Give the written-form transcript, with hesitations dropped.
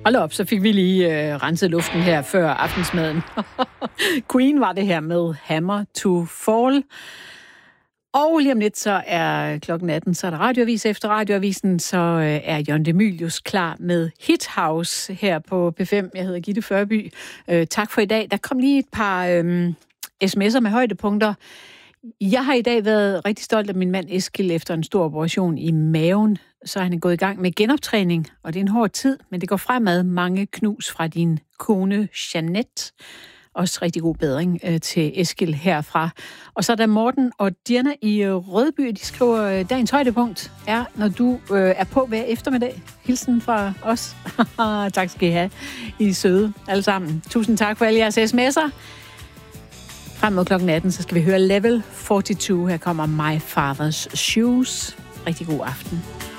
Hold op, så fik vi lige renset luften her før aftensmaden. Queen var det her med Hammer to Fall. Og lige om lidt, så er klokken 18, så er der radioavis. Efter radioavisen, så er Jørgen de Mylius klar med Hit House her på P5. Jeg hedder Gitte Førby. Tak for i dag. Der kom lige et par sms'er med højdepunkter. Jeg har i dag været rigtig stolt af min mand Eskil efter en stor operation i maven. Så er han gået i gang med genoptræning, og det er en hård tid, men det går fremad. Mange knus fra din kone Jeanette. Også rigtig god bedring til Eskil herfra. Og så er der Morten og Diana i Rødby. De skriver, dagens højdepunkt er, når du er på hver eftermiddag. Hilsen fra os. Tak skal I have. I er søde alle sammen. Tusind tak for alle jeres sms'er. Frem mod klokken 18, så skal vi høre Level 42. Her kommer My Father's Shoes. Rigtig god aften.